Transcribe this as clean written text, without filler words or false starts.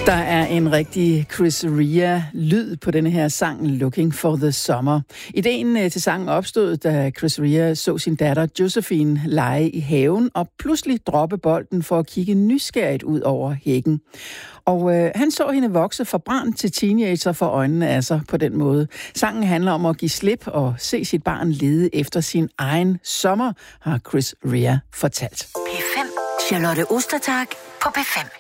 Der er en rigtig Chris Rea-lyd på denne her sang, Looking for the Summer. Ideen til sangen opstod, da Chris Rea så sin datter Josephine lege i haven og pludselig droppe bolden for at kigge nysgerrigt ud over hækken. Og han så hende vokse fra barn til teenager for øjnene af sig på den måde. Sangen handler om at give slip og se sit barn lede efter sin egen sommer, har Chris Rea fortalt. P5. Charlotte Ostertag på P5.